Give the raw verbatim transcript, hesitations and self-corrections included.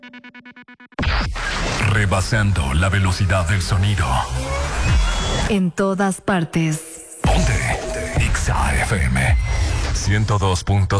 Rebasando la velocidad del sonido. En todas partes. Ponte X A F M ciento dos punto